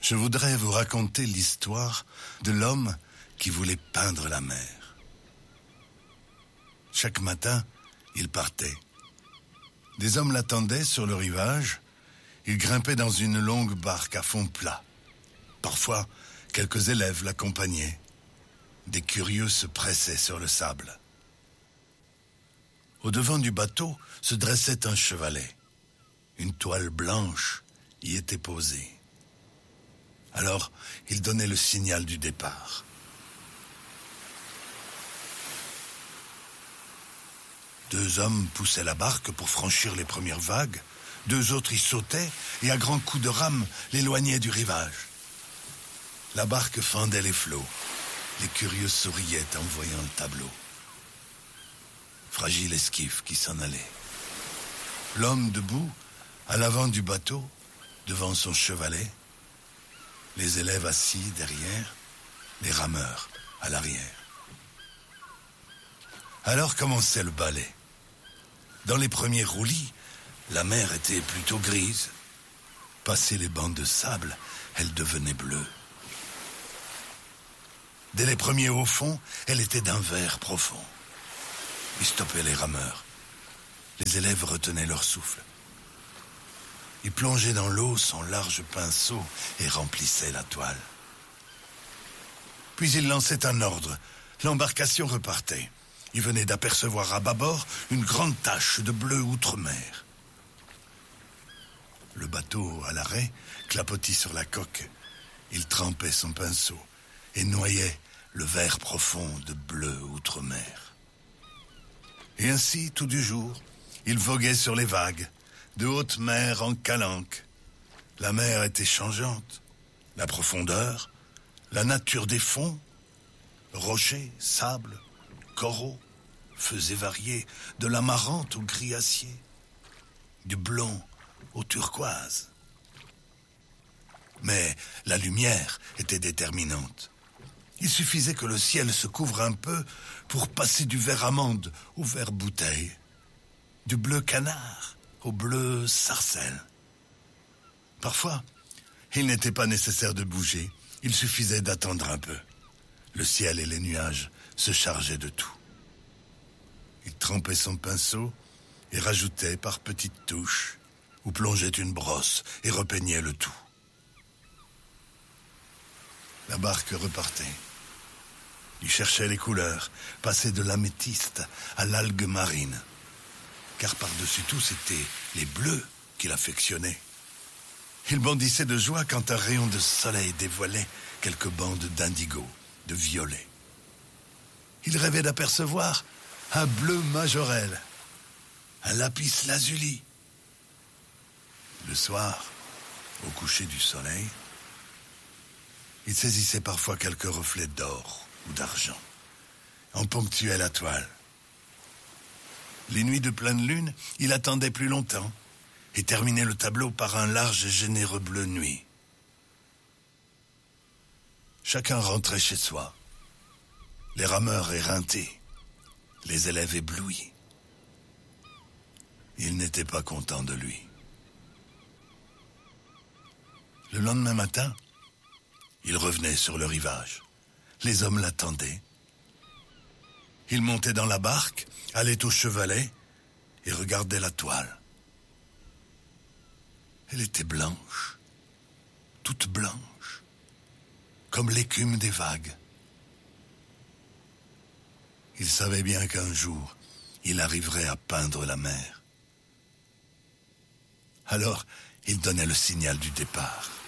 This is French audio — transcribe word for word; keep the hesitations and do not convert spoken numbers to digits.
Je voudrais vous raconter l'histoire de l'homme qui voulait peindre la mer. Chaque matin, il partait. Des hommes l'attendaient sur le rivage. Il grimpait dans une longue barque à fond plat. Parfois, quelques élèves l'accompagnaient. Des curieux se pressaient sur le sable. Au devant du bateau se dressait un chevalet. Une toile blanche y était posée. Alors, il donnait le signal du départ. Deux hommes poussaient la barque pour franchir les premières vagues. Deux autres y sautaient et à grands coups de rame l'éloignaient du rivage. La barque fendait les flots. Les curieux souriaient en voyant le tableau. Fragile esquif qui s'en allait. L'homme debout, à l'avant du bateau, devant son chevalet. Les élèves assis derrière, les rameurs à l'arrière. Alors commençait le ballet. Dans les premiers roulis, la mer était plutôt grise. Passé les bancs de sable, elle devenait bleue. Dès les premiers hauts fonds, elle était d'un vert profond. Ils stoppaient les rameurs. Les élèves retenaient leur souffle. Ils plongeaient dans l'eau son large pinceau et remplissaient la toile. Puis ils lançaient un ordre. L'embarcation repartait. Ils venaient d'apercevoir à bâbord une grande tache de bleu outre-mer. Le bateau, à l'arrêt, clapotit sur la coque. Il trempait son pinceau et noyait le vert profond de bleu outre-mer. Et ainsi, tout du jour, il voguait sur les vagues, de haute mer en calanque. La mer était changeante, la profondeur, la nature des fonds, rochers, sable, coraux, faisaient varier de l'amarante au gris acier, du blond au turquoise. Mais la lumière était déterminante. Il suffisait que le ciel se couvre un peu pour passer du vert amande au vert bouteille, du bleu canard au bleu sarcelle. Parfois, il n'était pas nécessaire de bouger, il suffisait d'attendre un peu. Le ciel et les nuages se chargeaient de tout. Il trempait son pinceau et rajoutait par petites touches, ou plongeait une brosse et repeignait le tout. La barque repartait. Il cherchait les couleurs, passait de l'améthyste à l'algue marine. Car par-dessus tout, c'étaient les bleus qu'il affectionnait. Il bondissait de joie quand un rayon de soleil dévoilait quelques bandes d'indigo, de violet. Il rêvait d'apercevoir un bleu majorel, un lapis lazuli. Le soir, au coucher du soleil, il saisissait parfois quelques reflets d'or ou d'argent, en ponctuait la toile. Les nuits de pleine lune, il attendait plus longtemps et terminait le tableau par un large et généreux bleu nuit. Chacun rentrait chez soi, les rameurs éreintés, les élèves éblouis. Ils n'étaient pas contents de lui. Le lendemain matin, il revenait sur le rivage. Les hommes l'attendaient. Il montait dans la barque, allait au chevalet et regardait la toile. Elle était blanche, toute blanche, comme l'écume des vagues. Il savait bien qu'un jour, il arriverait à peindre la mer. Alors, il donnait le signal du départ.